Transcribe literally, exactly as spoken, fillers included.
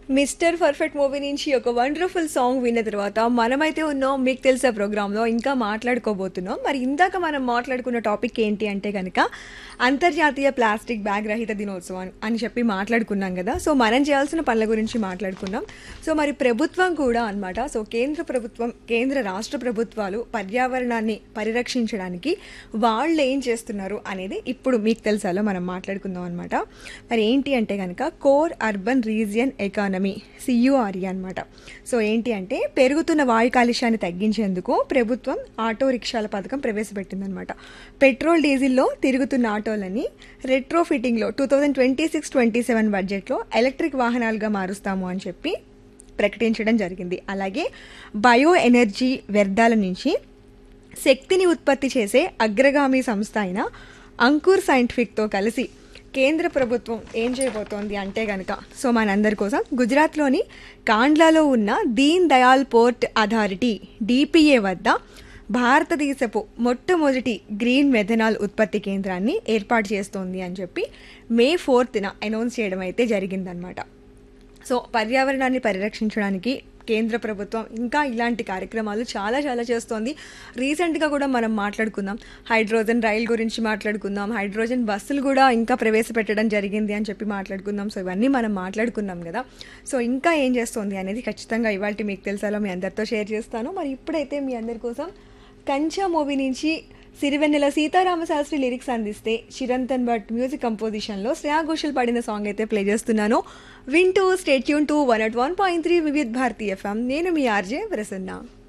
Mister perfect movie నుంచి ఒక wonderful song విన్న తర్వాత మనమైతే ఉన్నాం మీకు తెలిసే ప్రోగ్రాంలో ఇంకా మాట్లాడుకోబోతున్నాం. మరి ఇందాక మనం మాట్లాడుకున్న టాపిక్ ఏంటి అంటే కనుక అంతర్జాతీయ ప్లాస్టిక్ బ్యాగ్ రహిత దినోత్సవం అని చెప్పి మాట్లాడుకున్నాం కదా. సో మనం చేయాల్సిన పనుల గురించి మాట్లాడుకున్నాం. సో మరి ప్రభుత్వం కూడా అనమాట, సో కేంద్ర ప్రభుత్వం కేంద్ర రాష్ట్ర ప్రభుత్వాలు పర్యావరణాన్ని పరిరక్షించడానికి వాళ్ళు ఏం చేస్తున్నారు అనేది ఇప్పుడు మీకు తెలుసాలో మనం మాట్లాడుకుందాం అనమాట. మరి ఏంటి అంటే కనుక కోర్ అర్బన్ రీజియన్ ఎకానమీ సియుఆర్ఈ అనమాట. సో ఏంటి అంటే పెరుగుతున్న వాయు కాలుష్యాన్ని తగ్గించేందుకు ప్రభుత్వం ఆటో రిక్షాల పథకం ప్రవేశపెట్టిందనమాట. పెట్రోల్ డీజిల్లో తిరుగుతున్న ఆటోలని retro ఫిట్టింగ్లో two thousand twenty six twenty seven బడ్జెట్లో ఎలక్ట్రిక్ వాహనాలుగా మారుస్తాము అని చెప్పి ప్రకటించడం జరిగింది. అలాగే బయో ఎనర్జీ వ్యర్థాల నుంచి శక్తిని ఉత్పత్తి చేసే అగ్రగామి సంస్థ అయిన అంకుర్ సైంటిఫిక్తో కలిసి కేంద్ర ప్రభుత్వం ఏం చేయబోతోంది అంటే కనుక, సో మనందరి కోసం గుజరాత్లోని కాండ్లాలో ఉన్న Deen Dayal port authority DPA వద్ద భారతదేశపు మొట్టమొదటి గ్రీన్ మెథనాల్ ఉత్పత్తి కేంద్రాన్ని ఏర్పాటు చేస్తోంది అని చెప్పి మే ఫోర్త్న అనౌన్స్ చేయడం అయితే జరిగిందనమాట. సో పర్యావరణాన్ని పరిరక్షించడానికి కేంద్ర ప్రభుత్వం ఇంకా ఇలాంటి కార్యక్రమాలు చాలా చాలా చేస్తోంది. రీసెంట్గా కూడా మనం మాట్లాడుకుందాం, హైడ్రోజన్ రైల్ గురించి మాట్లాడుకుందాం, హైడ్రోజన్ బస్సులు కూడా ఇంకా ప్రవేశపెట్టడం జరిగింది అని చెప్పి మాట్లాడుకుందాం. సో ఇవన్నీ మనం మాట్లాడుకున్నాం కదా. సో ఇంకా ఏం చేస్తోంది అనేది ఖచ్చితంగా ఇవాళ మీకు తెలుసాలో మీ అందరితో షేర్ చేస్తాను. మరి ఇప్పుడైతే మీ అందరి కోసం కంచా మూవీ నుంచి సిరివెన్నెల సీతారామ శాస్త్రి లిరిక్స్ అందిస్తే చిరంతన్ భట్ మ్యూజిక్ కంపోజిషన్లో శ్రేయా ఘోషల్ పాడిన సాంగ్ అయితే ప్లే చేస్తున్నాను. వింటూ state tune to one at one point three Vividh Bharati FM. నేను మీ ఆర్జే ప్రసన్న.